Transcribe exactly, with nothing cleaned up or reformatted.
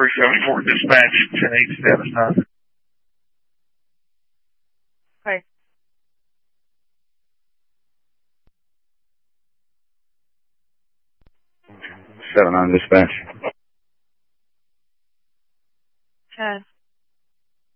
three seventy-four dispatch, ten eight status nine. Hi. seven on dispatch.